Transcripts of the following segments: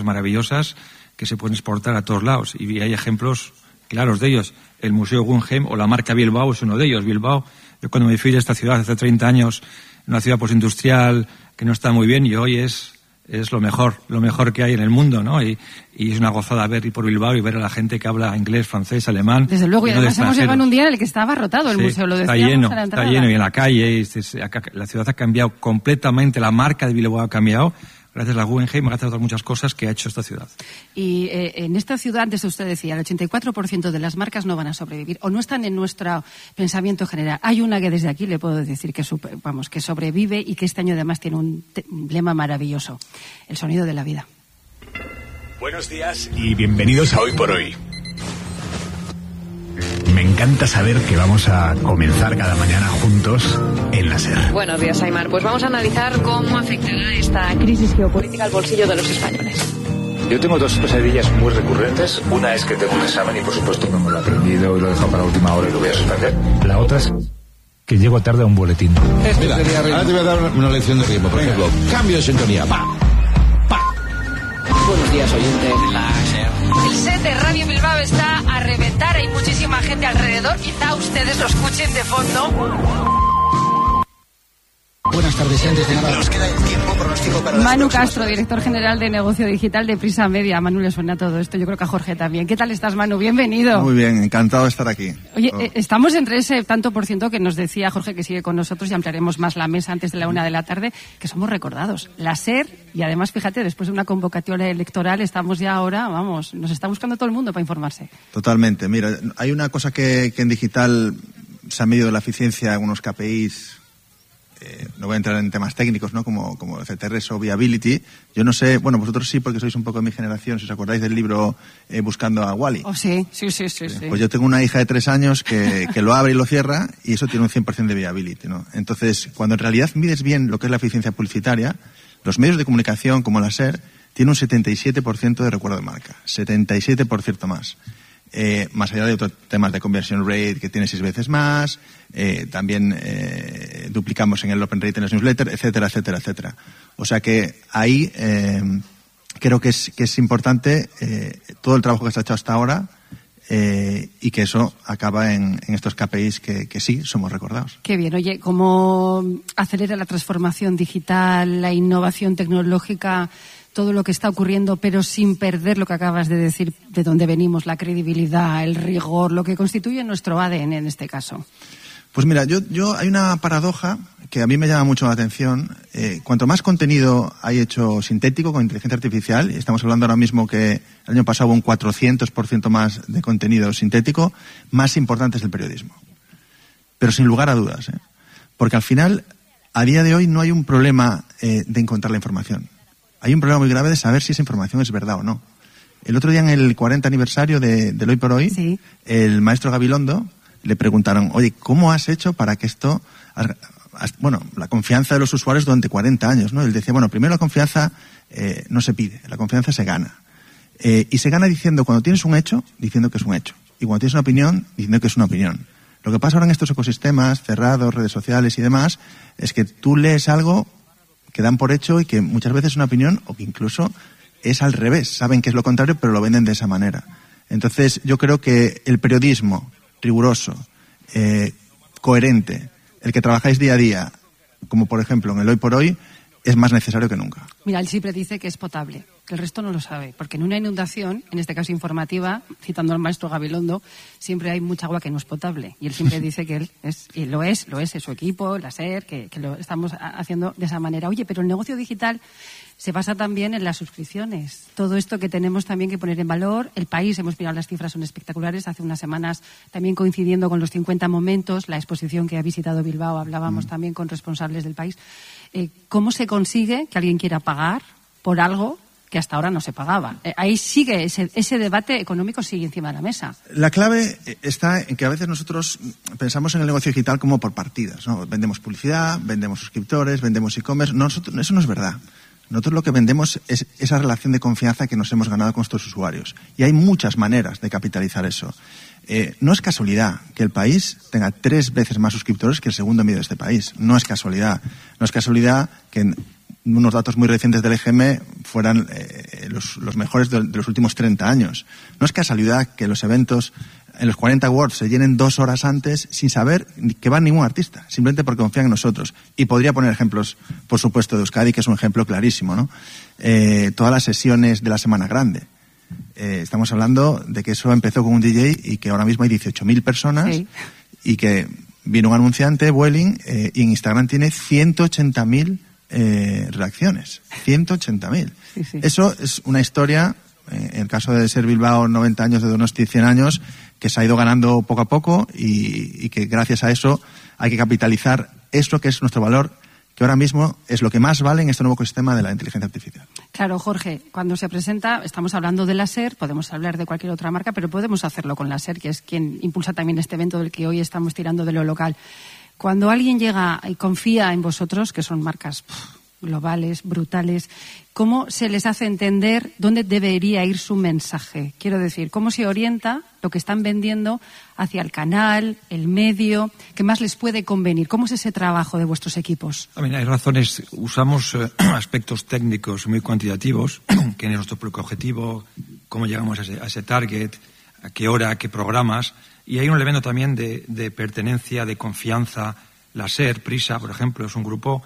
cosas maravillosas que se pueden exportar a todos lados. Y hay ejemplos claros de ellos. El Museo Guggenheim o la marca Bilbao es uno de ellos. Bilbao, yo cuando me fui de esta ciudad hace 30 años, una ciudad postindustrial que no está muy bien, y hoy es lo mejor que hay en el mundo, ¿no? Y es una gozada ir por Bilbao y ver a la gente que habla inglés, francés, alemán. Desde luego, y además hemos llegado en un día en el que estaba abarrotado el museo, lo decíamos a la entrada. Está lleno, y en la calle, la ciudad ha cambiado completamente, la marca de Bilbao ha cambiado, gracias a la Guggenheim, gracias a otras muchas cosas que ha hecho esta ciudad. Y en esta ciudad, antes usted decía, el 84% de las marcas no van a sobrevivir, o no están en nuestro pensamiento general. Hay una que desde aquí le puedo decir que sobrevive y que este año además tiene un lema maravilloso: el sonido de la vida. Buenos días y bienvenidos a Hoy por Hoy. Me encanta saber que vamos a comenzar cada mañana juntos en la SER. Buenos días, Aimar. Pues vamos a analizar cómo afectará esta crisis geopolítica al bolsillo de los españoles. Yo tengo dos pesadillas muy recurrentes. Una es que tengo un examen y, por supuesto, no me lo he aprendido y lo he dejado para la última hora y lo voy a suspender. La otra es que llego tarde a un boletín. Mira, ahora te voy a dar una lección de ritmo. Por ejemplo, cambio de sintonía. ¡Pa! ¡Pa! Buenos días, oyentes de la SER. El set de Radio Bilbao está a reventar, hay muchísima gente alrededor, quizá ustedes lo escuchen de fondo. Buenas tardes, antes de nada. Nos queda el tiempo pronóstico para las Manu próximas... Castro, director general de negocio digital de Prisa Media. A Manu le suena todo esto, yo creo que a Jorge también. ¿Qué tal estás, Manu? Bienvenido. Muy bien, encantado de estar aquí. Oye, estamos entre ese tanto por ciento que nos decía Jorge, que sigue con nosotros, y ampliaremos más la mesa antes de la 1 de la tarde, que somos recordados. La SER, y además, fíjate, después de una convocatoria electoral, estamos ya ahora, nos está buscando todo el mundo para informarse. Totalmente. Mira, hay una cosa que en digital se ha medido la eficiencia en unos KPIs. No voy a entrar en temas técnicos, ¿no? Como CTRs o Viability. Yo no sé, bueno, vosotros sí, porque sois un poco de mi generación, si os acordáis del libro Buscando a Wally. Oh, sí. Pues yo tengo una hija de 3 años que lo abre y lo cierra, y eso tiene un 100% de Viability, ¿no? Entonces, cuando en realidad mides bien lo que es la eficiencia publicitaria, los medios de comunicación, como la SER, tienen un 77% de recuerdo de marca. 77% más. Más allá de otros temas de conversion rate, que tiene 6 veces más, también duplicamos en el open rate en los newsletters, etcétera, etcétera, etcétera. O sea que ahí creo que es importante todo el trabajo que se ha hecho hasta ahora, y que eso acaba en estos KPIs que sí somos recordados. Qué bien. Oye, ¿cómo acelera la transformación digital, la innovación tecnológica, todo lo que está ocurriendo, pero sin perder lo que acabas de decir, de dónde venimos, la credibilidad, el rigor, lo que constituye nuestro ADN en este caso? Pues mira, yo hay una paradoja que a mí me llama mucho la atención. Cuanto más contenido hay hecho sintético con inteligencia artificial, y estamos hablando ahora mismo que el año pasado hubo un 400% más de contenido sintético, más importante es el periodismo. Pero sin lugar a dudas, porque al final, a día de hoy no hay un problema de encontrar la información. Hay un problema muy grave de saber si esa información es verdad o no. El otro día, en el 40 aniversario del Hoy por Hoy, sí, el maestro Gabilondo le preguntaron, oye, ¿cómo has hecho para que esto... Bueno, la confianza de los usuarios durante 40 años, ¿no? Él decía, bueno, primero la confianza no se pide, la confianza se gana. Y se gana diciendo, cuando tienes un hecho, diciendo que es un hecho. Y cuando tienes una opinión, diciendo que es una opinión. Lo que pasa ahora en estos ecosistemas cerrados, redes sociales y demás, es que tú lees algo que dan por hecho y que muchas veces es una opinión, o que incluso es al revés. Saben que es lo contrario, pero lo venden de esa manera. Entonces, yo creo que el periodismo riguroso, coherente, el que trabajáis día a día, como por ejemplo en el Hoy por Hoy, es más necesario que nunca. Mira, él siempre dice que es potable, que el resto no lo sabe, porque en una inundación, en este caso informativa, citando al maestro Gabilondo, siempre hay mucha agua que no es potable, y él siempre dice que él es, y lo es su equipo, la SER, que lo estamos haciendo de esa manera. Oye, pero el negocio digital se basa también en las suscripciones. Todo esto que tenemos también que poner en valor. El País, hemos mirado las cifras, son espectaculares. Hace unas semanas, también coincidiendo con los 50 momentos, la exposición que ha visitado Bilbao, hablábamos también con responsables del País. ¿Cómo se consigue que alguien quiera pagar por algo que hasta ahora no se pagaba? Ahí sigue, ese debate económico sigue encima de la mesa. La clave está en que a veces nosotros pensamos en el negocio digital como por partidas, ¿no? Vendemos publicidad, vendemos suscriptores, vendemos e-commerce. Eso no es verdad. Nosotros lo que vendemos es esa relación de confianza que nos hemos ganado con nuestros usuarios. Y hay muchas maneras de capitalizar eso. No es casualidad que el País tenga 3 veces más suscriptores que el segundo medio de este país. No es casualidad. No es casualidad que unos datos muy recientes del EGM fueran los mejores de los últimos 30 años. No es casualidad que los eventos en los 40 Awards se llenen 2 horas antes sin saber que va ningún artista, simplemente porque confían en nosotros. Y podría poner ejemplos, por supuesto, de Euskadi, que es un ejemplo clarísimo, ¿no? Todas las sesiones de la Semana Grande. Estamos hablando de que eso empezó con un DJ y que ahora mismo hay 18.000 personas, sí. Y que vino un anunciante, Vueling, y en Instagram tiene 180.000 reacciones. 180.000. Sí, sí. Eso es una historia, en el caso de Ser Bilbao, 90 años, de Donosti 100 años, que se ha ido ganando poco a poco y que gracias a eso hay que capitalizar eso que es nuestro valor, que ahora mismo es lo que más vale en este nuevo ecosistema de la inteligencia artificial. Claro, Jorge, cuando se presenta, estamos hablando de la SER, podemos hablar de cualquier otra marca, pero podemos hacerlo con la SER, que es quien impulsa también este evento del que hoy estamos tirando de lo local. Cuando alguien llega y confía en vosotros, que son marcas globales, brutales, ¿cómo se les hace entender dónde debería ir su mensaje? Quiero decir, ¿cómo se orienta lo que están vendiendo hacia el canal, el medio, qué más les puede convenir? ¿Cómo es ese trabajo de vuestros equipos? También hay razones, usamos aspectos técnicos muy cuantitativos, quién es nuestro público objetivo, cómo llegamos a ese target, a qué hora, a qué programas, y hay un elemento también de pertenencia, de confianza. La SER, Prisa, por ejemplo, es un grupo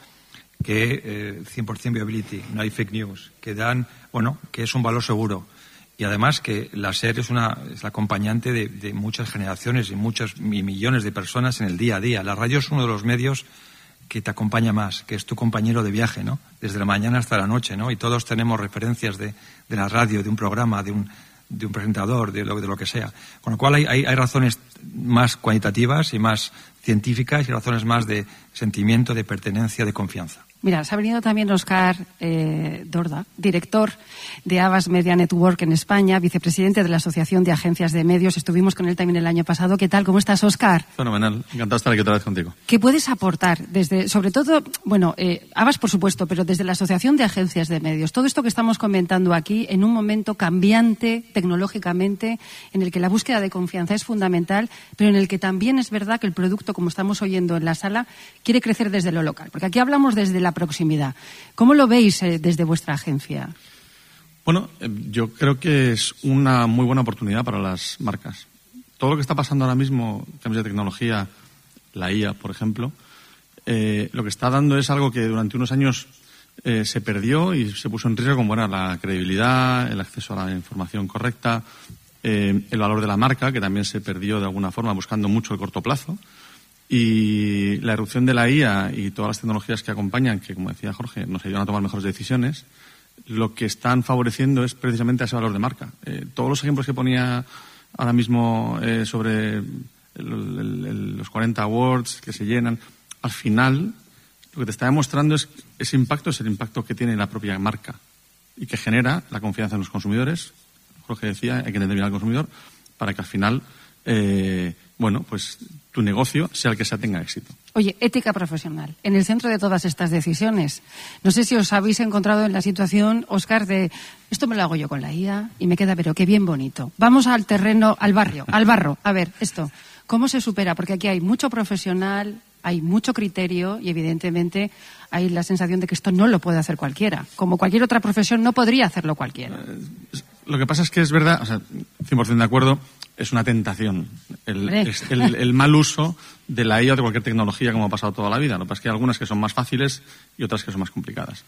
que 100% viability, no hay fake news, que que es un valor seguro. Y además que la SER es la acompañante de muchas generaciones y millones de personas en el día a día. La radio es uno de los medios que te acompaña más, que es tu compañero de viaje, ¿no? Desde la mañana hasta la noche, ¿no? Y todos tenemos referencias de la radio, de un programa, de un presentador, de lo que sea. Con lo cual hay razones más cuantitativas y más científicas y razones más de sentimiento, de pertenencia, de confianza. Mira, se ha venido también Óscar Dorda, director de Havas Media Network en España, vicepresidente de la Asociación de Agencias de Medios. Estuvimos con él también el año pasado. ¿Qué tal? ¿Cómo estás, Óscar? Fenomenal. Encantado de estar aquí otra vez contigo. ¿Qué puedes aportar sobre todo, Havas por supuesto, pero desde la Asociación de Agencias de Medios? Todo esto que estamos comentando aquí en un momento cambiante tecnológicamente, en el que la búsqueda de confianza es fundamental, pero en el que también es verdad que el producto, como estamos oyendo en la sala, quiere crecer desde lo local. Porque aquí hablamos desde la proximidad. ¿Cómo lo veis desde vuestra agencia? Bueno, yo creo que es una muy buena oportunidad para las marcas. Todo lo que está pasando ahora mismo, cambios de tecnología, la IA, por ejemplo, lo que está dando es algo que durante unos años se perdió y se puso en riesgo, como era la credibilidad, el acceso a la información correcta, el valor de la marca, que también se perdió de alguna forma buscando mucho el corto plazo. Y la irrupción de la IA y todas las tecnologías que acompañan, que, como decía Jorge, nos ayudan a tomar mejores decisiones, lo que están favoreciendo es precisamente ese valor de marca. Todos los ejemplos que ponía ahora mismo sobre los 40 awards que se llenan, al final lo que te está demostrando es ese impacto, es el impacto que tiene la propia marca y que genera la confianza en los consumidores. Jorge decía, hay que entender bien al consumidor para que al final, pues tu negocio sea el que tenga éxito. Oye, ética profesional, en el centro de todas estas decisiones. No sé si os habéis encontrado en la situación, Óscar, de esto me lo hago yo con la IA y me queda, pero qué bien bonito. Vamos al terreno, al barro. A ver, esto, ¿cómo se supera? Porque aquí hay mucho profesional, hay mucho criterio y evidentemente hay la sensación de que esto no lo puede hacer cualquiera. Como cualquier otra profesión no podría hacerlo cualquiera. Lo que pasa es que es verdad, 100% de acuerdo, es una tentación el mal uso de la IA o de cualquier tecnología, como ha pasado toda la vida. Lo que pasa es que hay algunas que son más fáciles y otras que son más complicadas.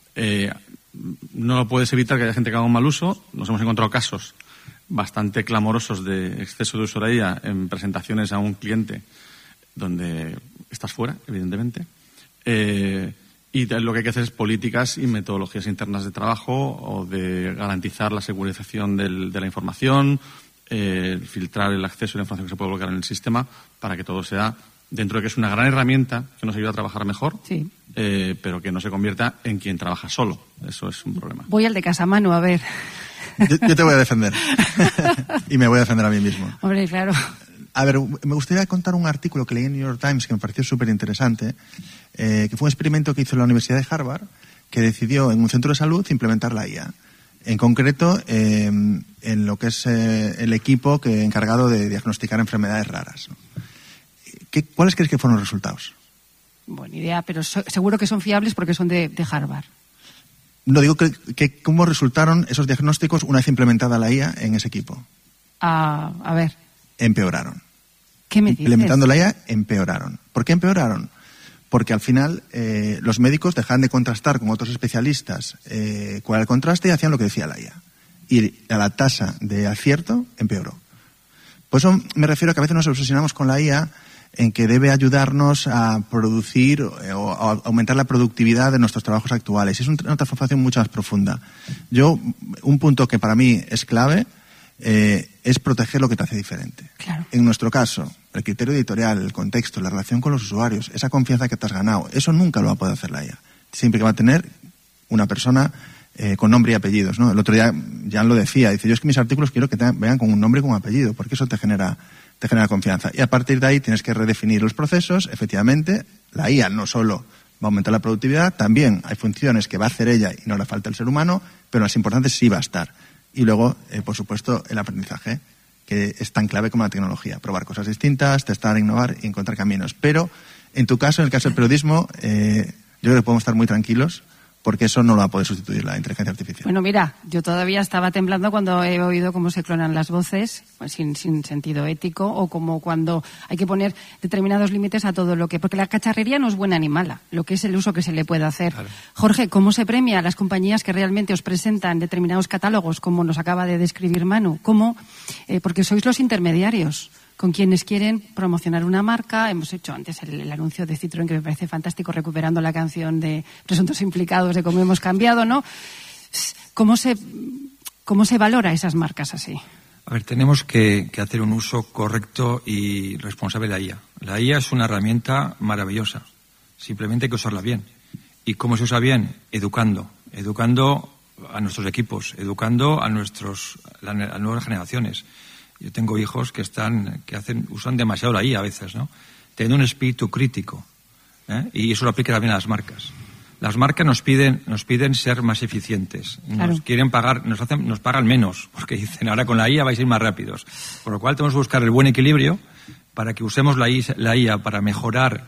No lo puedes evitar que haya gente que haga un mal uso. Nos hemos encontrado casos bastante clamorosos de exceso de uso de la IA en presentaciones a un cliente donde estás fuera, evidentemente. Y lo que hay que hacer es políticas y metodologías internas de trabajo o de garantizar la segurización de la información, filtrar el acceso a la información que se puede bloquear en el sistema para que todo sea, dentro de que es una gran herramienta que nos ayuda a trabajar mejor, sí. Pero que no se convierta en quien trabaja solo. Eso es un problema. Voy al de Casamano, a ver. Yo te voy a defender. Y me voy a defender a mí mismo. Hombre, claro. A ver, me gustaría contar un artículo que leí en New York Times que me pareció súper interesante, que fue un experimento que hizo la Universidad de Harvard, que decidió en un centro de salud implementar la IA. En concreto, en lo que es el equipo encargado de diagnosticar enfermedades raras, ¿no? ¿Cuáles crees que fueron los resultados? Buena idea, pero seguro que son fiables porque son de Harvard. No digo que cómo resultaron esos diagnósticos una vez implementada la IA en ese equipo. A ver. Empeoraron. ¿Qué me dices? Implementando la IA, empeoraron. ¿Por qué empeoraron? Porque al final los médicos dejaban de contrastar con otros especialistas cuál era el contraste y hacían lo que decía la IA. Y la tasa de acierto empeoró. Por eso me refiero a que a veces nos obsesionamos con la IA en que debe ayudarnos a producir o a aumentar la productividad de nuestros trabajos actuales. Es una transformación mucho más profunda. Un punto que para mí es clave es proteger lo que te hace diferente. Claro. En nuestro caso, el criterio editorial, el contexto, la relación con los usuarios, esa confianza que te has ganado, eso nunca lo va a poder hacer la IA. Siempre que va a tener una persona con nombre y apellidos, ¿no? El otro día Jan lo decía, dice, yo es que mis artículos quiero que vean con un nombre y con un apellido, porque eso te genera confianza. Y a partir de ahí tienes que redefinir los procesos. Efectivamente, la IA no solo va a aumentar la productividad, también hay funciones que va a hacer ella y no le falta el ser humano, pero las importantes sí va a estar. Y luego, por supuesto, el aprendizaje, que es tan clave como la tecnología. Probar cosas distintas, testar, innovar y encontrar caminos. Pero, en tu caso, en el caso del periodismo, yo creo que podemos estar muy tranquilos, porque eso no lo va a poder sustituir la inteligencia artificial. Bueno, mira, yo todavía estaba temblando cuando he oído cómo se clonan las voces, pues sin sentido ético, o como cuando hay que poner determinados límites a todo lo que... Porque la cacharrería no es buena ni mala, lo que es el uso que se le puede hacer. Claro. Jorge, ¿cómo se premia a las compañías que realmente os presentan determinados catálogos, como nos acaba de describir Manu? ¿Cómo? Porque sois los intermediarios con quienes quieren promocionar una marca. Hemos hecho antes el anuncio de Citroën, que me parece fantástico, recuperando la canción de Presuntos Implicados, de cómo hemos cambiado, ¿no? ¿Cómo se valora esas marcas así? A ver, tenemos que hacer un uso correcto y responsable de la IA. La IA es una herramienta maravillosa. Simplemente hay que usarla bien. ¿Y cómo se usa bien? Educando a nuestros equipos, educando a las nuevas generaciones. Yo tengo hijos que usan demasiado la IA a veces, ¿no? Teniendo un espíritu crítico, y eso lo aplica también a las marcas. Las marcas nos piden ser más eficientes. Claro. Nos quieren pagar, nos pagan menos, porque dicen, ahora con la IA vais a ir más rápidos. Por lo cual tenemos que buscar el buen equilibrio para que usemos la IA para mejorar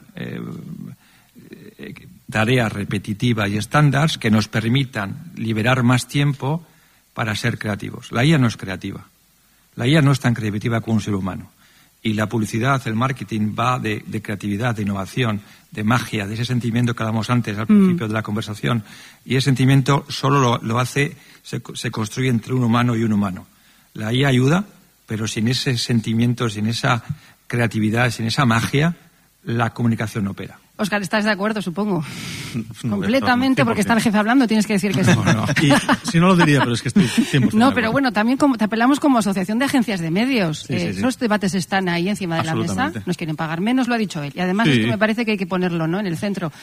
tareas repetitivas y estándares que nos permitan liberar más tiempo para ser creativos. La IA no es creativa. La IA no es tan creativa como un ser humano. Y la publicidad, el marketing va de creatividad, de innovación, de magia, de ese sentimiento que hablamos antes al principio de la conversación. Y ese sentimiento solo se construye entre un humano y un humano. La IA ayuda, pero sin ese sentimiento, sin esa creatividad, sin esa magia, la comunicación no opera. Óscar, ¿estás de acuerdo, supongo? Completamente, porque está el jefe hablando, tienes que decir que sí. No. Y, si no lo diría, pero es que estoy 100%. No, pero bueno, también te apelamos como asociación de agencias de medios. Sí. Esos debates están ahí encima de la mesa, nos quieren pagar menos, lo ha dicho él. Y además esto me parece que hay que ponerlo, ¿no?, en el centro.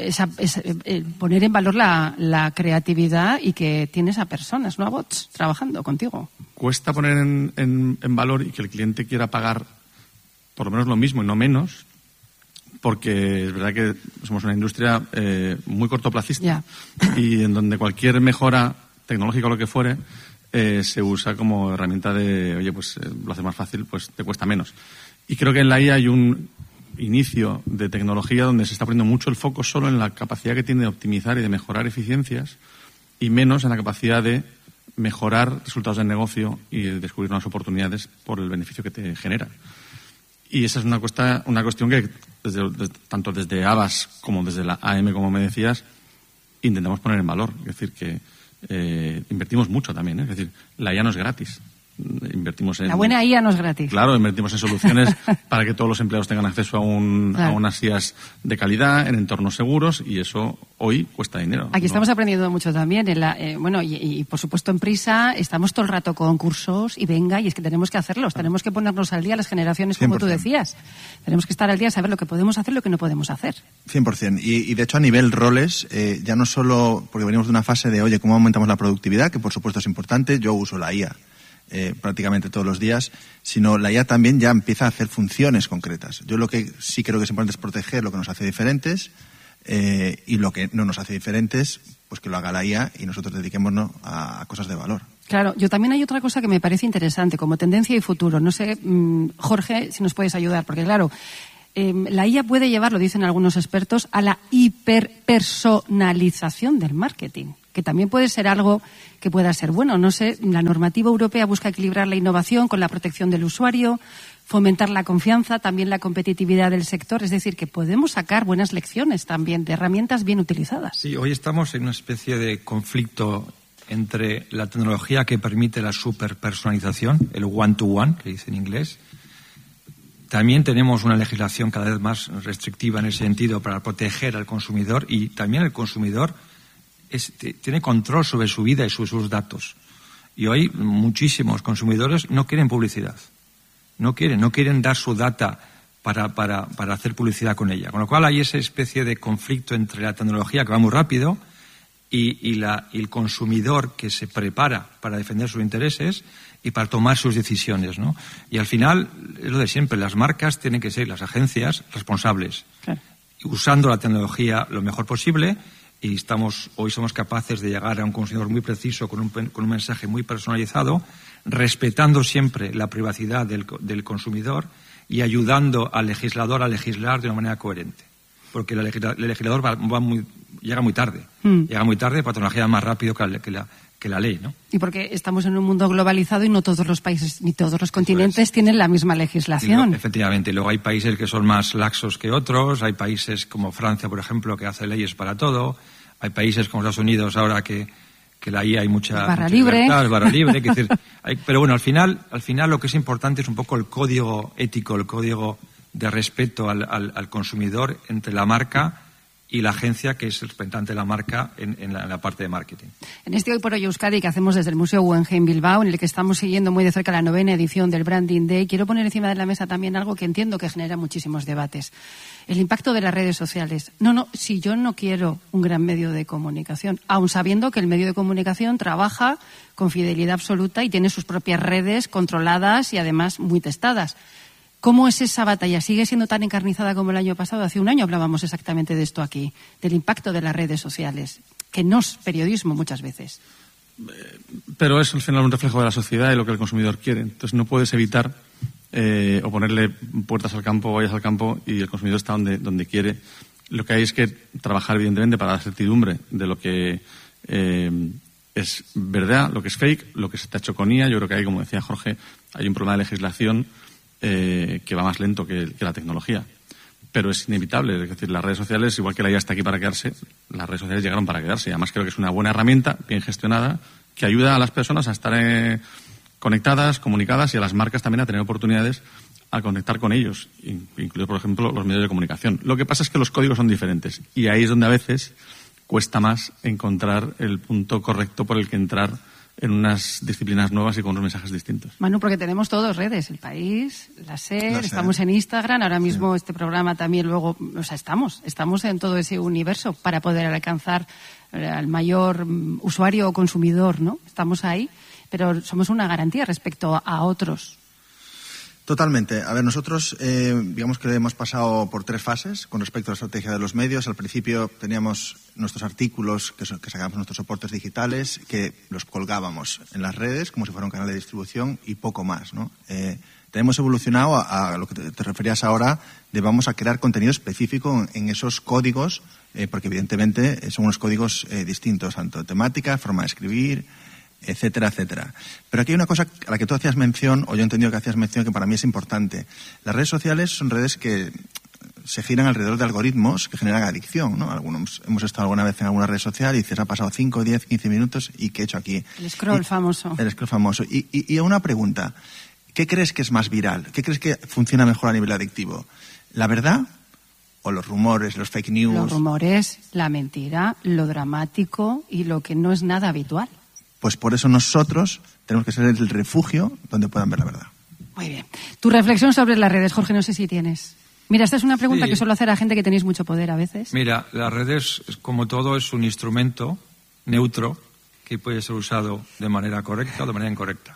Poner en valor la creatividad y que tienes a personas, no a bots, trabajando contigo. Cuesta poner en valor y que el cliente quiera pagar por lo menos lo mismo y no menos, porque es verdad que somos una industria muy cortoplacista y en donde cualquier mejora tecnológica o lo que fuere se usa como herramienta de, oye, pues lo hace más fácil, pues te cuesta menos. Y creo que en la IA hay un inicio de tecnología donde se está poniendo mucho el foco solo en la capacidad que tiene de optimizar y de mejorar eficiencias y menos en la capacidad de mejorar resultados del negocio y de descubrir nuevas oportunidades por el beneficio que te genera. Y esa es una cuestión que tanto desde Havas como desde la AM, como me decías, intentamos poner en valor. Es decir, que invertimos mucho también, ¿eh? Es decir, la IA no es gratis. La buena IA no es gratis. Claro, invertimos en soluciones para que todos los empleados tengan acceso a unas IAs de calidad, en entornos seguros, y eso hoy cuesta dinero. Aquí estamos aprendiendo mucho también. Y por supuesto en Prisa estamos todo el rato con cursos y y es que tenemos que hacerlos. Tenemos que ponernos al día las generaciones, como 100%. Tú decías. Tenemos que estar al día, saber lo que podemos hacer y lo que no podemos hacer. 100%. Y de hecho a nivel roles, ya no solo porque venimos de una fase de, oye, ¿cómo aumentamos la productividad? Que por supuesto es importante. Yo uso la IA prácticamente todos los días, sino la IA también ya empieza a hacer funciones concretas. Yo lo que sí creo que es importante es proteger lo que nos hace diferentes y lo que no nos hace diferentes, pues que lo haga la IA y nosotros dediquémonos a cosas de valor. Claro, yo también hay otra cosa que me parece interesante, como tendencia y futuro. No sé, Jorge, si nos puedes ayudar, porque claro, la IA puede llevar, lo dicen algunos expertos, a la hiperpersonalización del marketing, que también puede ser algo que pueda ser bueno. No sé, la normativa europea busca equilibrar la innovación con la protección del usuario, fomentar la confianza, también la competitividad del sector. Es decir, que podemos sacar buenas lecciones también de herramientas bien utilizadas. Sí, hoy estamos en una especie de conflicto entre la tecnología que permite la superpersonalización, el one-to-one, que dice en inglés. También tenemos una legislación cada vez más restrictiva en ese sentido para proteger al consumidor, y también el consumidor tiene control sobre su vida y sus datos. Y hoy muchísimos consumidores no quieren publicidad. No quieren dar su data para hacer publicidad con ella. Con lo cual hay esa especie de conflicto entre la tecnología, que va muy rápido, y el consumidor que se prepara para defender sus intereses y para tomar sus decisiones, ¿no? Y al final, es lo de siempre, las marcas tienen que ser, las agencias, responsables. Claro. Usando la tecnología lo mejor posible, y hoy somos capaces de llegar a un consumidor muy preciso, con un mensaje muy personalizado, respetando siempre la privacidad del consumidor y ayudando al legislador a legislar de una manera coherente. Porque el legislador llega muy tarde. Llega muy tarde, para tecnología más rápido que la ley, ¿no? Y porque estamos en un mundo globalizado y no todos los países ni todos los continentes tienen la misma legislación. Efectivamente. Luego hay países que son más laxos que otros. Hay países como Francia, por ejemplo, que hace leyes para todo. Hay países como Estados Unidos ahora que la IA hay mucha barra libre. Pero bueno, al final lo que es importante es un poco el código ético, el código de respeto al consumidor entre la marca y la agencia, que es el representante de la marca en la parte de marketing. En este Hoy por Hoy Euskadi que hacemos desde el Museo Guggenheim Bilbao, en el que estamos siguiendo muy de cerca la 9ª edición del Branding Day, quiero poner encima de la mesa también algo que entiendo que genera muchísimos debates. El impacto de las redes sociales. Si yo no quiero un gran medio de comunicación, aun sabiendo que el medio de comunicación trabaja con fidelidad absoluta y tiene sus propias redes controladas y además muy testadas. ¿Cómo es esa batalla? ¿Sigue siendo tan encarnizada como el año pasado? Hace un año hablábamos exactamente de esto aquí, del impacto de las redes sociales, que no es periodismo muchas veces. Pero es al final un reflejo de la sociedad y lo que el consumidor quiere. Entonces no puedes evitar o ponerle puertas al campo, vallas al campo, y el consumidor está donde quiere. Lo que hay es que trabajar evidentemente para la certidumbre de lo que es verdad, lo que es fake, lo que se está hecho con IA. Yo creo que hay, como decía Jorge, hay un problema de legislación que va más lento que la tecnología. Pero es inevitable. Es decir, las redes sociales, igual que la IA está aquí para quedarse, las redes sociales llegaron para quedarse. Y además creo que es una buena herramienta, bien gestionada, que ayuda a las personas a estar conectadas, comunicadas, y a las marcas también a tener oportunidades a conectar con ellos, incluidos, por ejemplo, los medios de comunicación. Lo que pasa es que los códigos son diferentes, y ahí es donde a veces cuesta más encontrar el punto correcto por el que entrar en unas disciplinas nuevas y con unos mensajes distintos. Manu, porque tenemos todos redes, El País, la SER, estamos en Instagram, ahora mismo este programa también luego, estamos en todo ese universo para poder alcanzar al mayor usuario o consumidor, ¿no? Estamos ahí, pero somos una garantía respecto a otros. Totalmente. A ver, nosotros digamos que hemos pasado por 3 fases con respecto a la estrategia de los medios. Al principio teníamos nuestros artículos que sacábamos nuestros soportes digitales, que los colgábamos en las redes como si fuera un canal de distribución y poco más, ¿no? Tenemos evolucionado a lo que te referías ahora, de vamos a crear contenido específico en esos códigos, porque evidentemente son unos códigos distintos, tanto temática, forma de escribir, etcétera, etcétera. Pero aquí hay una cosa a la que tú hacías mención, o yo he entendido que hacías mención, que para mí es importante. Las redes sociales son redes que se giran alrededor de algoritmos que generan adicción, ¿no? Hemos estado alguna vez en alguna red social y dices, ha pasado 5, 10, 15 minutos y ¿qué he hecho aquí? El scroll famoso. El scroll famoso. Y una pregunta, ¿qué crees que es más viral? ¿Qué crees que funciona mejor a nivel adictivo? ¿La verdad o los rumores, los fake news? Los rumores, la mentira, lo dramático y lo que no es nada habitual. Pues por eso nosotros tenemos que ser el refugio donde puedan ver la verdad. Muy bien. Tu reflexión sobre las redes, Jorge, no sé si tienes. Mira, esta es una pregunta que suelo hacer a gente que tenéis mucho poder a veces. Mira, las redes, como todo, es un instrumento neutro que puede ser usado de manera correcta o de manera incorrecta.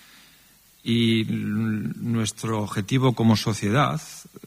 Y nuestro objetivo como sociedad,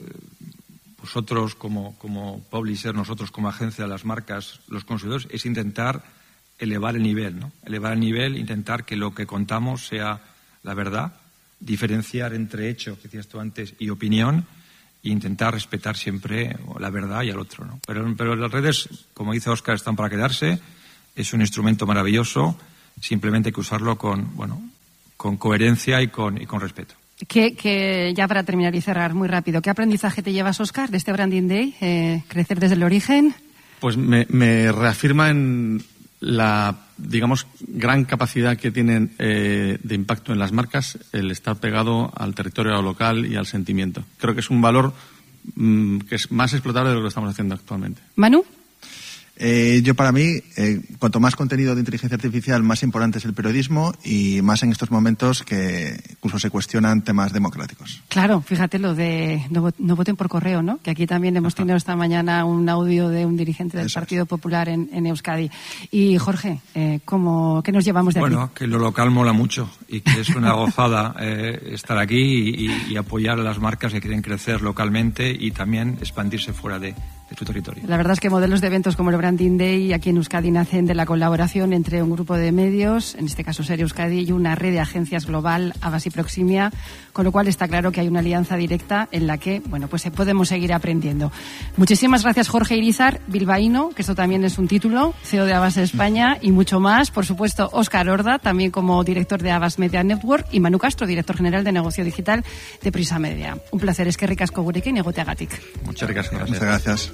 vosotros como publisher, nosotros como agencia, las marcas, los consumidores, es intentar elevar el nivel, ¿no? Elevar el nivel, intentar que lo que contamos sea la verdad, diferenciar entre hecho, que decías tú antes, y opinión, e intentar respetar siempre la verdad y al otro, ¿no? Pero las redes, como dice Óscar, están para quedarse, es un instrumento maravilloso, simplemente hay que usarlo con coherencia y con respeto. Que ya para terminar y cerrar muy rápido, ¿qué aprendizaje te llevas, Óscar, de este Branding Day? ¿Crecer desde el origen? Pues me reafirma en la, digamos, gran capacidad que tienen de impacto en las marcas el estar pegado al territorio local y al sentimiento. Creo que es un valor que es más explotable de lo que estamos haciendo actualmente. Manu. Yo, para mí, cuanto más contenido de inteligencia artificial, más importante es el periodismo, y más en estos momentos que incluso se cuestionan temas democráticos. Claro, fíjate lo de no voten por correo, ¿no? Que aquí también hemos tenido esta mañana un audio de un dirigente del Partido Popular en Euskadi. Y Jorge, ¿qué nos llevamos de aquí? Bueno, que lo local mola mucho y que es una gozada estar aquí y apoyar a las marcas que quieren crecer localmente y también expandirse fuera de tu territorio. La verdad es que modelos de eventos como el Branding Day aquí en Euskadi nacen de la colaboración entre un grupo de medios, en este caso Ser Euskadi, y una red de agencias global, Havas y Proximia, con lo cual está claro que hay una alianza directa en la que, pues podemos seguir aprendiendo. Muchísimas gracias, Jorge Irizar, bilbaíno, que esto también es un título, CEO de Havas España, y mucho más. Por supuesto, Óscar Horda, también como director de Havas Media Network, y Manu Castro, director general de negocio digital de Prisa Media. Un placer, eskerrik asko gurekin egoteagatik. Muchas gracias. Muchas gracias.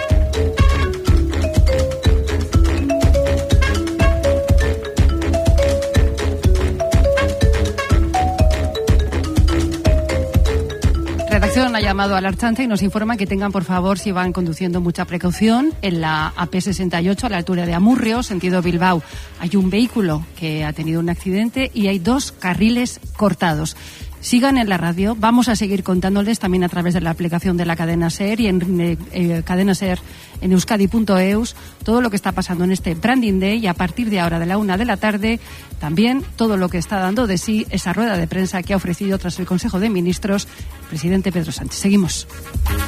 Redacción ha llamado a la Ertzaintza y nos informan que tengan, por favor, si van conduciendo, mucha precaución. En la AP68, a la altura de Amurrio, sentido Bilbao, hay un vehículo que ha tenido un accidente y hay 2 carriles cortados. Sigan en la radio, vamos a seguir contándoles también a través de la aplicación de la cadena SER y en cadena SER en euskadi.eus todo lo que está pasando en este Branding Day, y a partir de ahora de la 1 de la tarde también todo lo que está dando de sí esa rueda de prensa que ha ofrecido tras el Consejo de Ministros el presidente Pedro Sánchez. Seguimos.